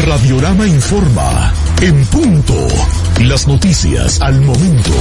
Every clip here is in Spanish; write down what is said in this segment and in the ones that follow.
Radiorama informa. En punto. Las noticias al momento.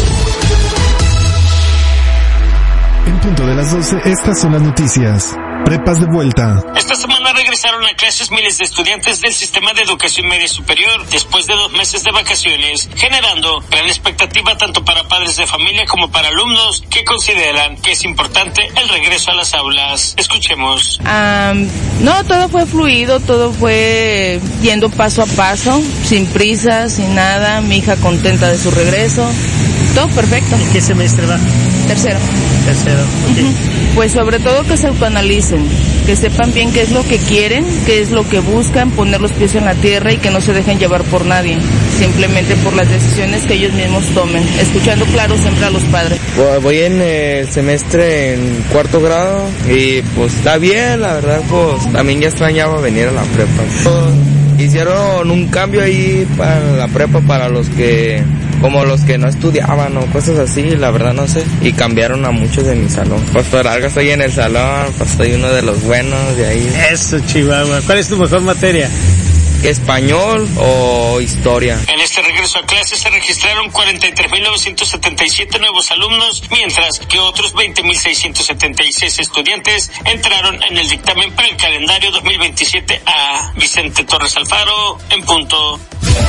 En punto de las 12, estas son las noticias. Prepas de vuelta. Esta semana regresaron a clases miles de estudiantes del sistema de educación media superior después de 2 meses de vacaciones, generando gran expectativa tanto para padres de familia como para alumnos que consideran que es importante el regreso a las aulas. Escuchemos. No, todo fue fluido, todo fue yendo paso a paso, sin prisa, sin nada. Mi hija contenta de su regreso. Todo perfecto. ¿En qué semestre va? Tercero. Okay. Pues sobre todo que se autoanalicen, que sepan bien qué es lo que quieren, qué es lo que buscan, poner los pies en la tierra y que no se dejen llevar por nadie, simplemente por las decisiones que ellos mismos tomen, escuchando claro siempre a los padres. Voy en el semestre en 4º grado y pues está bien, la verdad, pues también ya extrañaba venir a la prepa. Hicieron un cambio ahí para la prepa para los que, como los que no estudiaban o cosas así, la verdad no sé, y cambiaron a muchos de mi salón. Pues por algo estoy en el salón, pues soy uno de los buenos de ahí. Eso, Chihuahua. ¿Cuál es tu mejor materia? ¿Español o historia? En este regreso a clases se registraron 43.977 nuevos alumnos, mientras que otros 20.676 estudiantes entraron en el dictamen para el calendario 2027A. Vicente Torres Alfaro, en punto.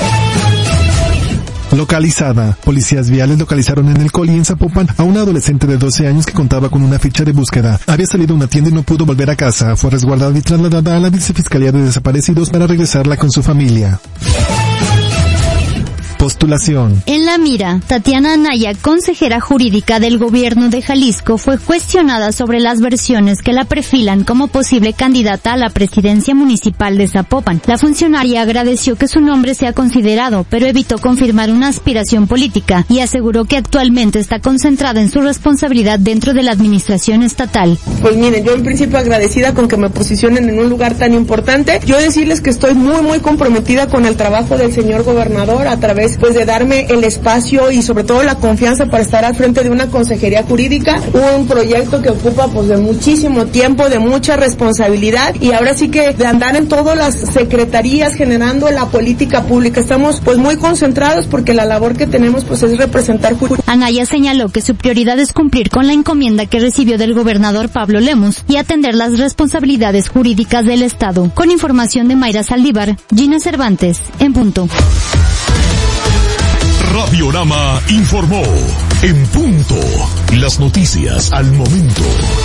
Localizada. Policías viales localizaron en el Coli, en Zapopan, a una adolescente de 12 años que contaba con una ficha de búsqueda. Había salido a una tienda y no pudo volver a casa. Fue resguardada y trasladada a la Vicefiscalía de Desaparecidos para regresarla con su familia. Postulación. En la mira, Tatiana Anaya, consejera jurídica del gobierno de Jalisco, fue cuestionada sobre las versiones que la perfilan como posible candidata a la presidencia municipal de Zapopan. La funcionaria agradeció que su nombre sea considerado, pero evitó confirmar una aspiración política y aseguró que actualmente está concentrada en su responsabilidad dentro de la administración estatal. Pues miren, yo en principio agradecida con que me posicionen en un lugar tan importante. Yo decirles que estoy muy comprometida con el trabajo del señor gobernador a través pues de darme el espacio y sobre todo la confianza para estar al frente de una consejería jurídica, un proyecto que ocupa pues de muchísimo tiempo, de mucha responsabilidad y ahora sí que de andar en todas las secretarías generando la política pública. Estamos pues muy concentrados porque la labor que tenemos pues es representar. Anaya señaló que su prioridad es cumplir con la encomienda que recibió del gobernador Pablo Lemus y atender las responsabilidades jurídicas del Estado. Con información de Mayra Saldívar, Gina Cervantes, en punto. Radiorama informó. En punto. Las noticias al momento.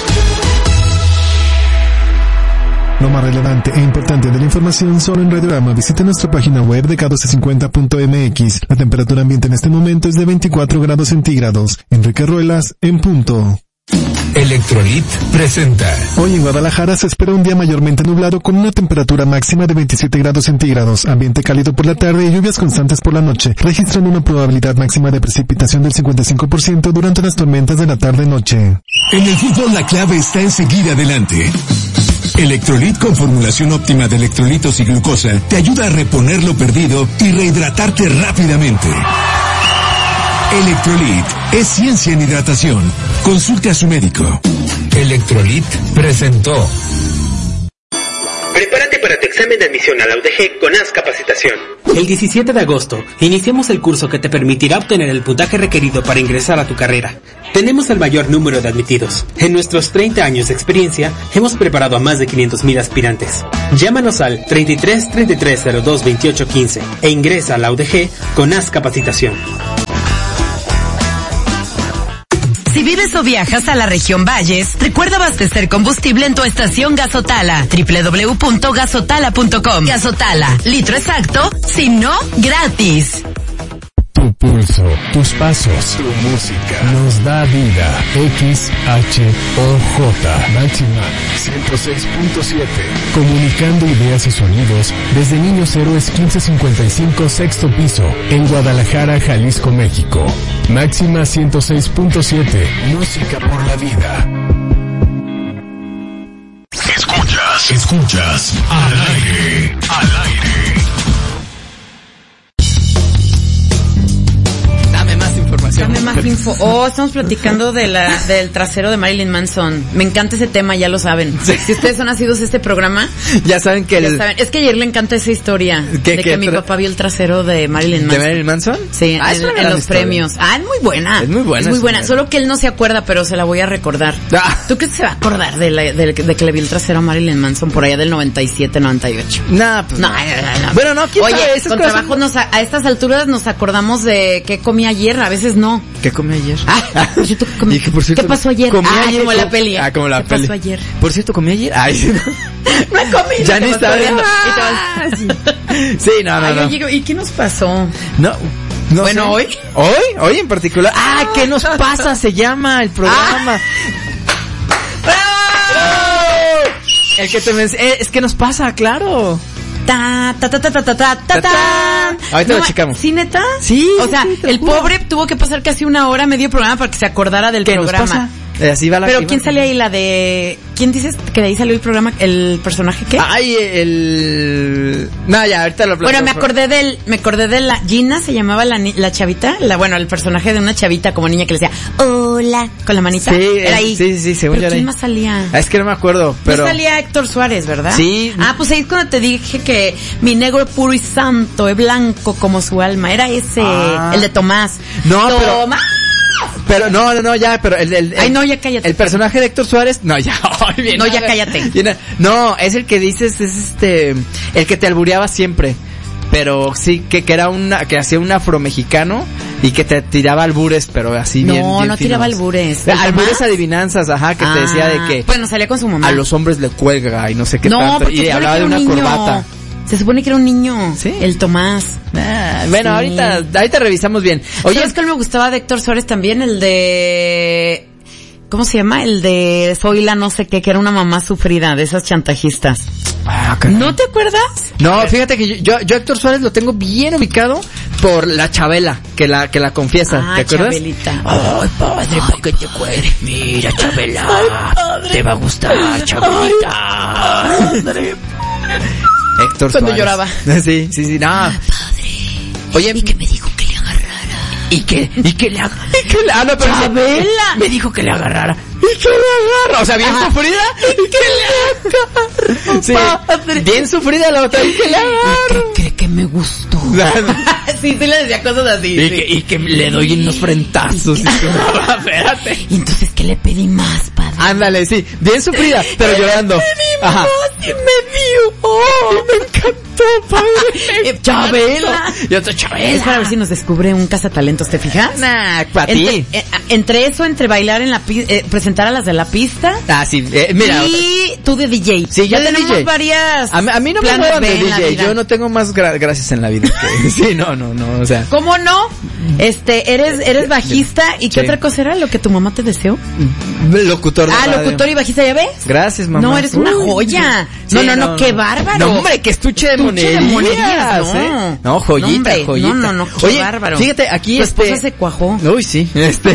Lo más relevante e importante de la información solo en Radiorama. Visite nuestra página web de k1250.mx. La temperatura ambiente en este momento es de 24 grados centígrados. Enrique Ruelas, en punto. Electrolit presenta. Hoy en Guadalajara se espera un día mayormente nublado con una temperatura máxima de 27 grados centígrados, ambiente cálido por la tarde y lluvias constantes por la noche, registrando una probabilidad máxima de precipitación del 55% durante las tormentas de la tarde-noche. En el fútbol la clave está en seguir adelante. Electrolit con formulación óptima de electrolitos y glucosa te ayuda a reponer lo perdido y rehidratarte rápidamente. Electrolit es ciencia en hidratación. Consulte a su médico. Electrolit presentó. Prepárate para tu examen de admisión a la UDG con AS Capacitación. El 17 de agosto iniciamos el curso que te permitirá obtener el puntaje requerido para ingresar a tu carrera. Tenemos el mayor número de admitidos. En nuestros 30 años de experiencia, hemos preparado a más de 500,000 aspirantes. Llámanos al 33 33 02 28 15 e ingresa a la UDG con AS Capacitación. Si vives o viajas a la región Valles, recuerda abastecer combustible en tu estación Gasotala. www.gasotala.com. Gasotala, litro exacto, si no, gratis. Tu pulso, tus pasos, tu música nos da vida. XHOJ Máxima 106.7. Comunicando ideas y sonidos desde Niños Héroes 1555 sexto piso en Guadalajara, Jalisco, México. Máxima 106.7. Música por la vida. Escuchas al aire. Dame más información. Dame más información. estamos platicando del trasero de Marilyn Manson. Me encanta ese tema, ya lo saben. Sí. Si ustedes son nacidos de este programa, ya saben que saben. Es que ayer le encanta esa historia de que mi papá vio el trasero de Marilyn Manson. ¿De Marilyn Manson? Sí, en los premios. Es muy buena. Es muy buena. Es muy buena. Solo que él no se acuerda, pero se la voy a recordar. ¿Tú crees que se va a acordar de que le vio el trasero a Marilyn Manson por allá del 97, 98? No. Bueno, no, ¿quién Oye, sabe? con trabajo a estas alturas nos acordamos de qué comí ayer, a veces no. ¿Qué comí ayer? Por cierto, ¿qué pasó ayer? Comí ayer como la peli. Como la ¿Qué peli. pasó ayer? Por cierto, comí ayer. Ay, no he comido. Ya ni sabes. Sí, no. ¿Y qué nos pasó? No bueno, sé. ¿Hoy en particular? ¿Qué nos pasa? Se llama el programa. El que es que nos pasa, claro. Ahorita lo checamos. ¿Sí, neta? Sí. O sea, el pobre tuvo que pasar casi una hora, medio programa para que se acordara del programa. Nos pasa? Así va la. Pero ¿quién sale ahí? La de... ¿Quién dices que de ahí salió el programa? ¿El personaje qué? No, ya, ahorita lo Bueno, me acordé de la... Gina se llamaba la chavita. El personaje de una chavita como niña que le decía hola, con la manita. Sí, era ahí. Sí, según yo. ¿Quién más salía? Es que no me acuerdo, pero... No salía Héctor Suárez, ¿verdad? Sí. Pues ahí es cuando te dije que mi negro es puro y santo, es blanco como su alma. Era ese, el de Tomás. No, Tomás. Pero no, ya, pero Ay, no, ya cállate. El personaje de Héctor Suárez, no, ya. No, ya cállate. No, es el que dices, es el que te albureaba siempre. Pero sí, que era que hacía un afromexicano y que te tiraba albures, pero así bien. No tiraba albures. Albures adivinanzas, que te decía de que. Bueno, salía con su mamá. A los hombres le cuelga y no sé qué tanto. Y hablaba de una corbata. Se supone que era un niño. Sí. El Tomás. Bueno, sí. ahorita revisamos bien. Oye, ¿sabes cuál me gustaba de Héctor Suárez también? El de... ¿Cómo se llama? El de Zoila no sé qué, que era una mamá sufrida, de esas chantajistas. ¿No te acuerdas? No, fíjate que yo Héctor Suárez lo tengo bien ubicado por la Chabela, que la confiesa, ¿te acuerdas? Chabelita. Ay, padre, ¿para qué te cueres? Mira, Chabela. Ay, te va a gustar, Chabelita. Padre. Héctor Cuando Suárez. lloraba. Sí, no. Padre. Oye, ¿y qué me dijo que le agarrara? ¿Y que le agarrara? Chabela. Me dijo que le agarrara. ¿Y que le agarra? O sea, bien sufrida. ¿Y que le agarra? Sí, padre. Bien sufrida la otra. ¿Y que le agarra? ¿Cree que me gustó? Sí, le decía cosas así. Y que le doy unos frentazos. Espérate. ¿Y entonces qué le pedí más, padre? Ándale, sí. Bien sufrida, pero llorando. Ajá. Me dio. Me encantó, padre. Chabela. Y otro Chabela. Es para ver si nos descubre un cazatalentos, ¿te fijas? Nah, para ti. Entre eso, entre bailar en la presentar a las de la pista. Sí, mira. Y tú de DJ. Sí, ya tenemos varias. A mí no me acuerdo de DJ. Yo no tengo más gracias en la vida. Sí, no, o sea. ¿Cómo no? Eres bajista. ¿Y qué otra cosa era lo que tu mamá te deseó? Locutor de radio. Locutor y bajista, ¿ya ves? Gracias, mamá. No, eres una joya. Sí, no, qué bárbaro. No, hombre, que estuche de monerías. No, joyita. No, qué Oye, bárbaro. Fíjate, aquí tu esposa se cuajó. Uy, sí.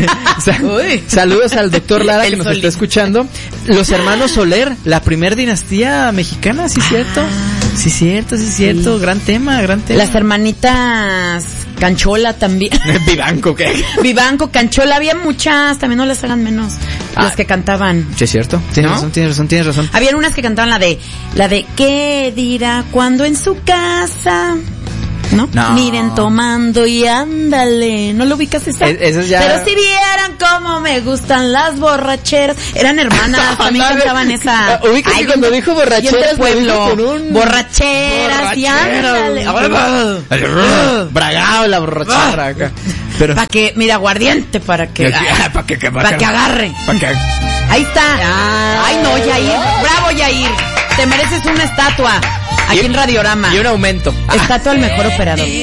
Saludos al doctor Lara que nos está escuchando. Los hermanos Soler, la primer dinastía mexicana, ¿sí cierto? Sí, cierto. Sí. Gran tema. Las hermanitas Canchola también. Vivanco, ¿qué? Vivanco, Canchola, había muchas, también no les hagan menos. Las que cantaban. Sí, es cierto. Tienes razón. Habían unas que cantaban la de ¿qué dirá cuando en su casa? ¿No? Miren tomando y ándale. ¿No lo ubicas esa? Eso ya... Pero si vieran cómo me gustan las borracheras. Eran hermanas, también cantaban esa. Ubicas que cuando dijo borracheras pueblo. Borracheras y ándale. Bragado la borrachera acá. Pero... Para que, mira, aguardiente, para que agarre. Ahí está. Ay, no, Yair. Bravo, Yair. Te mereces una estatua. Aquí en Radiorama. Y un aumento. Estatua al mejor operador.